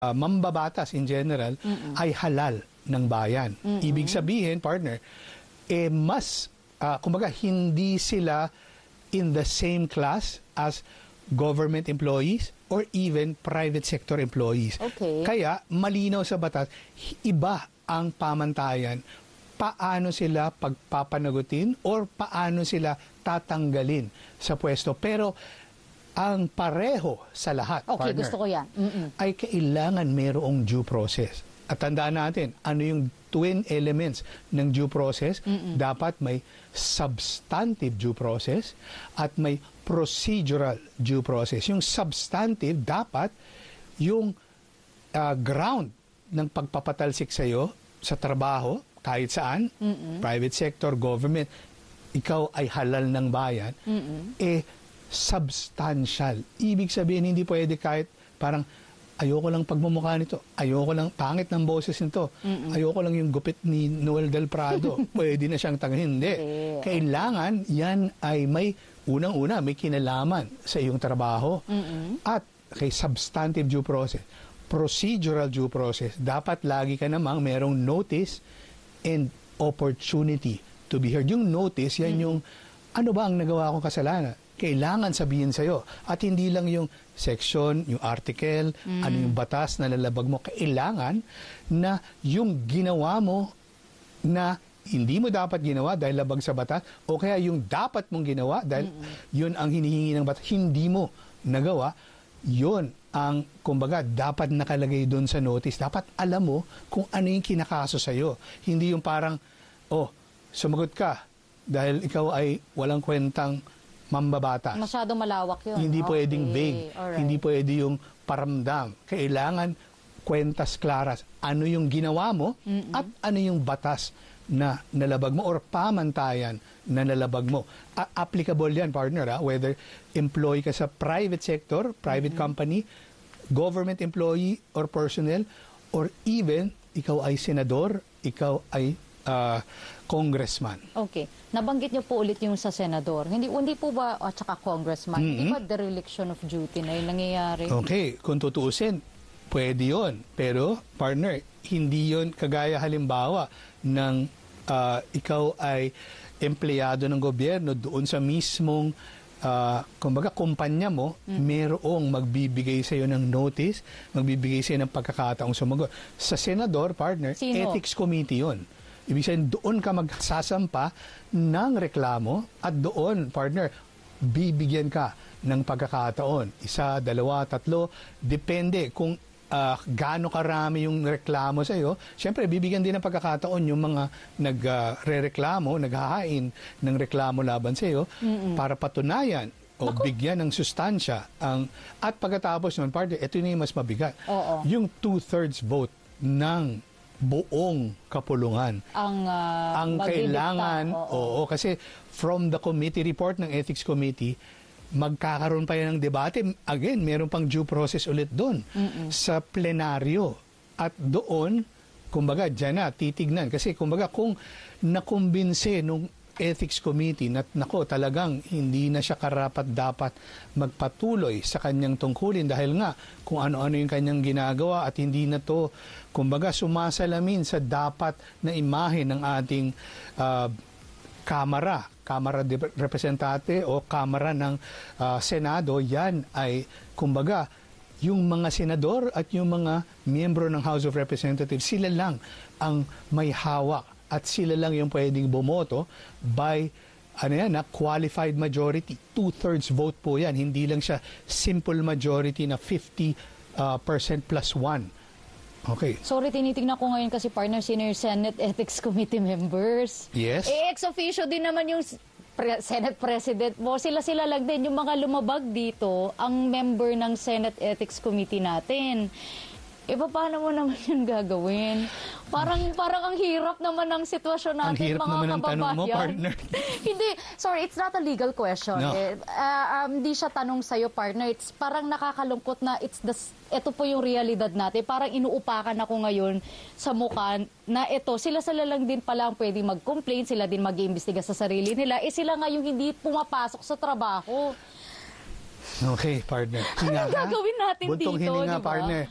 mambabatas in general ay halal ng bayan. Ibig sabihin, partner, mas, kumbaga, hindi sila in the same class as government employees or even private sector employees. Okay. Kaya, malinaw sa batas, iba ang pamantayan paano sila pagpapanagutin or paano sila tatanggalin sa pwesto. Pero, ang pareho sa lahat, okay, partner, gusto ko yan. ay kailangan mayroong due process. At tandaan natin, ano yung twin elements ng due process? Dapat may substantive due process at may procedural due process. Yung substantive, dapat yung ground ng pagpapatalsik sa'yo sa trabaho, kahit saan, private sector, government, ikaw ay halal ng bayan, substantial. Ibig sabihin, hindi pwede kahit parang ayoko lang pagmumukha nito, ayoko lang pangit ng boses nito, ayoko lang yung gupit ni Noel Del Prado, pwede na siyang tangahin. Hindi. Kailangan yan ay may unang-una, may kinalaman sa iyong trabaho at kay substantive due process. Procedural due process, dapat lagi ka namang merong notice and opportunity to be heard. Yung notice, yan yung ano ba ang nagawa kong kasalanan? Kailangan sabihin sa'yo. At hindi lang yung section, yung article, ano yung batas na lalabag mo. Kailangan na yung ginawa mo na hindi mo dapat ginawa dahil labag sa batas o kaya yung dapat mong ginawa dahil yun ang hinihingi ng batas, hindi mo nagawa, yun ang, kumbaga, dapat nakalagay doon sa notice. Dapat alam mo kung ano yung kinakaso sa'yo. Hindi yung parang, sumagot ka dahil ikaw ay walang kwentang mambabatas. Masyadong malawak yun. Hindi pwedeng vague. Alright. Hindi pwede yung paramdam. Kailangan kwentas klaras. Ano yung ginawa mo at ano yung batas na nalabag mo or pamantayan na nalabag mo. Applicable yan, partner, whether employee ka sa private sector, private company, government employee or personnel, or even ikaw ay senador, ikaw ay congressman. Okay. Nabanggit niyo po ulit yung sa senador. Hindi po ba, at saka congressman, hindi ba dereliction of duty na yung nangyayari? Okay. Kung tutuusin, pwede yun. Pero, partner, hindi yun kagaya halimbawa ng ikaw ay empleyado ng gobyerno doon sa mismong kumbaga, kumpanya mo, merong magbibigay sa iyo ng notice, magbibigay sa iyo ng pagkakataong sumagot. Sa senador, partner, Sino? ethics committee yun. Ibig sabihin, doon ka magsasampa ng reklamo at doon, partner, bibigyan ka ng pagkakataon. 1, 2, 3, depende kung gaano karami yung reklamo sa iyo. Siyempre, bibigyan din ng pagkakataon yung mga nagre-reklamo, naghahain ng reklamo laban sa iyo para patunayan o bigyan ng sustansya. At pagkatapos nun, partner, ito yung mas mabigat. Yung 2/3 vote ng buong kapulungan. Ang kailangan, kasi from the committee report ng Ethics Committee, magkakaroon pa yan ng debate. Again, meron pang due process ulit doon sa plenaryo. At doon, kumbaga, dyan na, titignan. Kasi, kumbaga, kung nakumbinse nung Ethics Committee na, nako, talagang hindi na siya karapat-dapat magpatuloy sa kanyang tungkulin dahil nga kung ano-ano yung kanyang ginagawa at hindi na to, kumbaga, sumasalamin sa dapat na imahe ng ating Kamara de Representate o Kamara ng Senado. Yan ay, kumbaga, yung mga senador at yung mga miyembro ng House of Representatives, sila lang ang may hawak at sila lang yung pwedeng bumoto by qualified majority. 2/3 vote po yan. Hindi lang siya simple majority na 50% plus 1. Okay. Sorry, tinitingnan ko ngayon kasi partner, senior Senate Ethics Committee members. Yes. Ex officio din naman yung Senate President mo. Sila lang din yung mga lumabag dito, ang member ng Senate Ethics Committee natin. Paano mo naman yun gagawin? Parang ang hirap naman ng sitwasyon natin, ang hirap mga naman ng kababayan. tanong mo, partner. Hindi, sorry, it's not a legal question. No. Hindi siya tanong sa'yo, partner. It's parang nakakalungkot na ito po yung realidad natin. Parang inuupakan ako ngayon sa mukha na sila lang din pala ang pwedeng mag-complain, sila din mag-iimbestiga sa sarili nila. Sila nga yung hindi pumapasok sa trabaho. Okay, partner. Ano gagawin natin Buntong dito, hininga, diba? partner.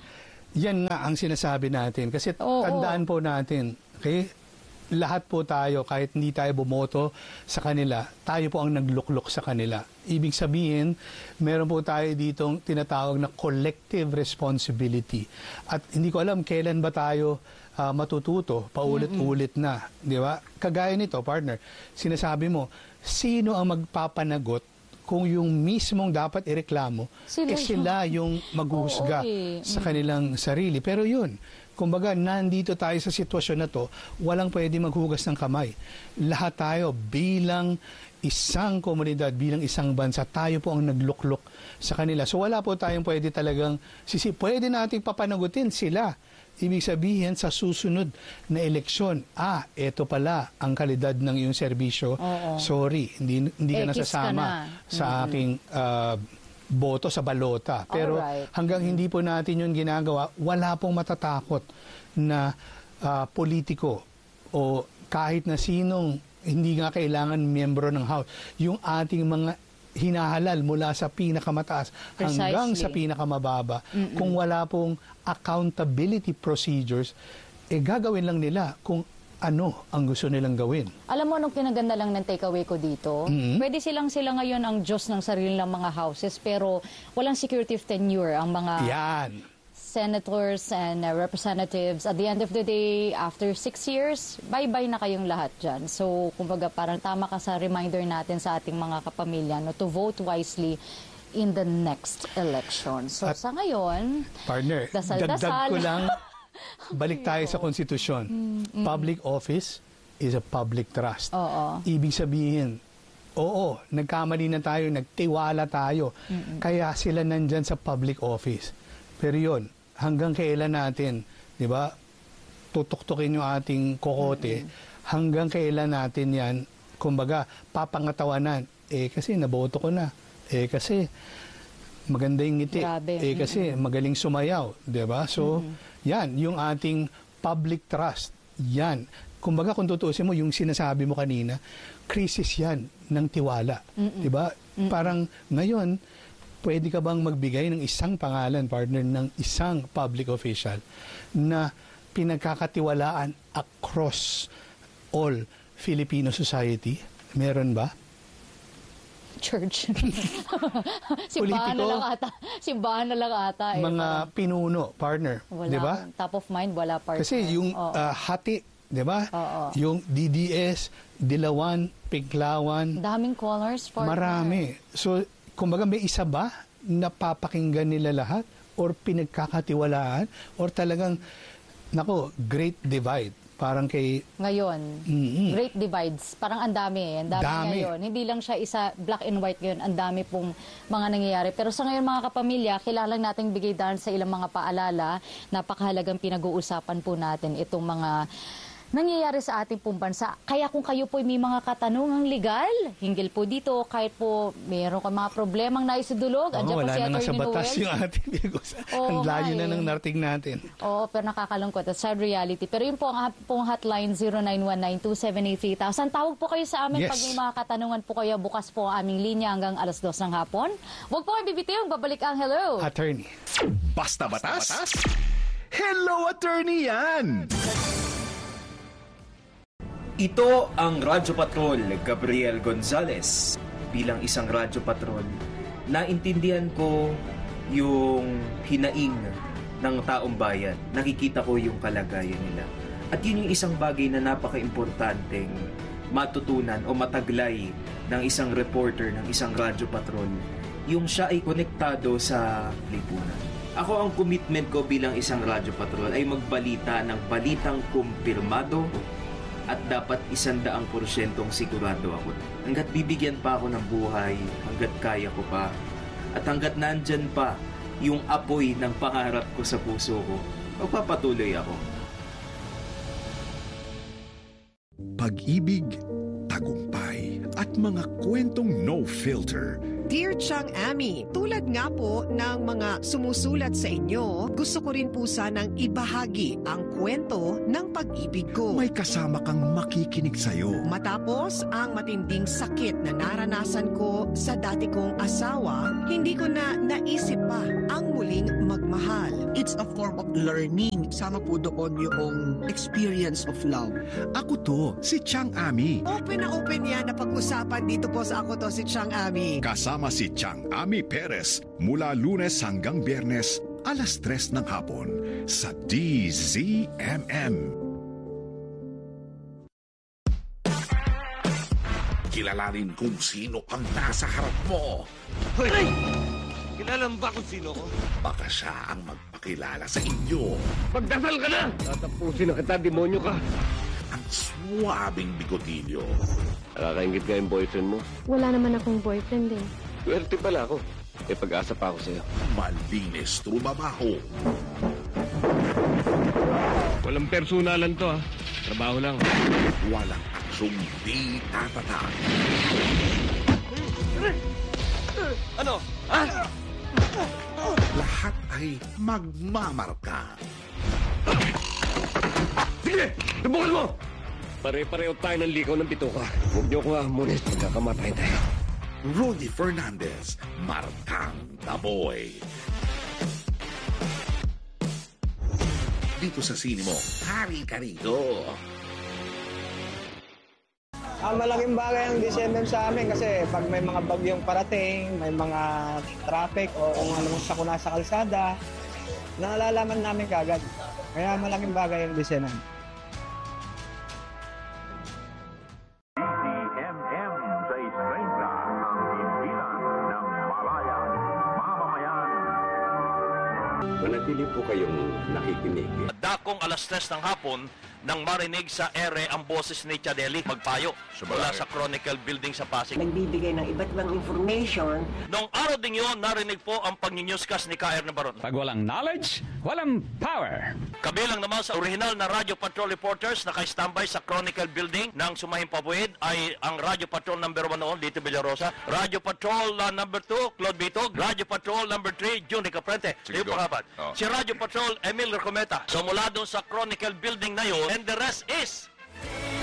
Yan nga ang sinasabi natin. Kasi Oo. tandaan po natin, okay? Lahat po tayo, kahit hindi tayo bumoto sa kanila, tayo po ang nagluklok sa kanila. Ibig sabihin, meron po tayo ditong tinatawag na collective responsibility. At hindi ko alam kailan ba tayo matututo, paulit-ulit na. Di ba? Kagaya nito, partner, sinasabi mo, sino ang magpapanagot kung yung mismong dapat ireklamo, sila yung maghuhusga sa kanilang sarili. Pero yun, kumbaga, nandito tayo sa sitwasyon na to, walang pwede maghugas ng kamay. Lahat tayo bilang isang komunidad, bilang isang bansa, tayo po ang nagluklok sa kanila. So wala po tayong pwede talagang pwede nating papanagutin sila. Ibig sabihin sa susunod na eleksyon, eto pala ang kalidad ng iyong serbisyo. Sorry, hindi ka nasasama sa aking boto sa balota. Pero hanggang hindi po natin yun ginagawa, wala pong matatakot na politiko o kahit na sinong hindi nga kailangan miyembro ng House. Yung ating mga hinahalal mula sa pinakamataas hanggang sa pinakamababa. Kung wala pong accountability procedures, gagawin lang nila kung ano ang gusto nilang gawin. Alam mo, anong kinaganda lang ng takeaway ko dito? Pwede sila ngayon ang Diyos ng sarili ng mga houses, pero walang security of tenure ang mga senators and representatives. At the end of the day, after 6 years, bye-bye na kayong lahat dyan. So, kumbaga, parang tama ka sa reminder natin sa ating mga kapamilya to vote wisely in the next election. So, sa ngayon, partner, dagdag ko lang, balik tayo sa konstitusyon. Public office is a public trust. Ibig sabihin, nagkamali na tayo, nagtiwala tayo. Kaya sila nandyan sa public office. Pero yun, hanggang kailan natin, di ba, tutuktukin yung ating kokote, hanggang kailan natin yan, kumbaga, papangatawanan. Kasi naboto ko na. Kasi maganda yung ngiti. Kasi magaling sumayaw. Di ba? So, yan, yung ating public trust. Yan. Kumbaga, kung tutuusin mo, yung sinasabi mo kanina, krisis yan ng tiwala. Di ba? Parang ngayon, pwede ka bang magbigay ng isang pangalan, partner, ng isang public official na pinagkakatiwalaan across all Filipino society? Meron ba? Church. Simbahan na lang ata. Mga pinuno, partner. Wala. Di ba? Top of mind, wala, partner. Kasi yung hati, di ba? Yung DDS, Dilawan, Pinklawan. Daming callers, partner. Marami. So, kumbaga, may isa ba na papakinggan nila lahat or pinagkakatiwalaan or talagang, great divide. Parang kay... Ngayon, great divides. Parang ang dami. Ang dami ngayon. Hindi lang siya isa black and white ngayon. Ang dami pong mga nangyayari. Pero sa ngayon, mga kapamilya, kailangan nating bigay daan sa ilang mga paalala. Napakahalagang pinag-uusapan po natin itong mga nangyayari sa ating pong bansa. Kaya kung kayo po may mga katanungang legal, hinggil po dito, kahit po mayroon ka mga problemang naisidulog, andiyan po si Atty. Noel. Wala na sa batas yung ating ang layo na ng narating natin. Oo, pero nakakalungkot. That's sad reality. Pero yun po ang pong hotline 0919-278-3000. Tawag po kayo sa amin pag may mga katanungan po kayo. Bukas po ang aming linya hanggang alas 2 ng hapon. Huwag po kayo bibitiw. Babalik ang hello. Attorney. Basta batas? Hello, attorney yan! Ito ang Radyo Patrol, Gabriel Gonzalez. Bilang isang Radyo Patrol, naintindihan ko yung hinaing ng taong bayan. Nakikita ko yung kalagayan nila. At yun yung isang bagay na napaka-importanteng matutunan o mataglay ng isang reporter ng isang Radyo Patrol. Yung siya ay konektado sa lipunan. Ako, ang commitment ko bilang isang Radyo Patrol ay magbalita ng balitang kumpirmado at dapat 100% sigurado ako. Hanggat bibigyan pa ako ng buhay, hanggat kaya ko pa, at hanggat nandyan pa yung apoy ng pangarap ko sa puso ko, magpapatuloy ako. Pag-ibig, tagumpay, at mga kwentong no filter. Dear Chang Ami, tulad nga po ng mga sumusulat sa inyo, gusto ko rin po sanang ibahagi ang kwento ng pag-ibig ko. May kasama kang makikinig sa'yo. Matapos ang matinding sakit na naranasan ko sa dati kong asawa, hindi ko na naisip pa ang muling magmahal. It's a form of learning. Sama po doon yung experience of love. Ako to, si Chang Ami. Open na open yan na pag-usapan dito po sa Ako To, si Chang Ami. Kasama si Chang Ami Perez mula Lunes hanggang Biyernes, alas 3 ng hapon sa DZMM. Kilalanin kung sino ang nasa harap mo. Hoy! Kilala mo ba kung sino ko? Baka siya ang magpakilala sa inyo. Magdasal ka na! Tatapusin na kita, demonyo ka. Ang swabing bigotilyo. Nakakaingit ka yung boyfriend mo. Wala naman akong boyfriend eh. Swerte pala ako. May pag-asa pa ako sa'yo. Malinis trumabaho. Walang personalan to, ha? Trabaho lang. Walang aksyong di tatatak. Ano? Ha? Lahat ay magmamarka. Sige! Subukan mo! Pare-pareho tayo ng likaw ng bituka. Huwag niyo ko amunin. Magkakamatay tayo. Rudy Fernandez, Markang Taboy. Dito sa sine mo, hari ka rito. Malaking bagay ang DZMM sa amin kasi pag may mga bagyong parating, may mga traffic o kung anong sakuna sa kalsada, nalalaman namin kagad. Kaya malaking bagay ang DZMM. DZMM sa istrenta ang himpilan ng malayang mamamayan. Manatili po kayong nakikinig. Dakong alas 3 ng hapon nang marinig sa ere ang boses ni Chadeli magpayo mula sa Chronicle Building sa Pasig. Nagbibigay ng iba't ibang information. Noong araw din yun, narinig po ang pag-newscast ni K.R. Nabaron. Pag walang knowledge, walang power. Kabilang naman sa original na Radio Patrol reporters na naka-standby sa Chronicle Building ng Sumahimpabuhid ay ang Radio Patrol number 1 noon, Lito Villarosa, Radio Patrol number 2, Claude Bitog, Radio Patrol number 3, Juni Caprente. Yung pangapat. Si Radio Patrol, Emil Recometa. So mula doon sa Chronicle Building na yun, and the rest is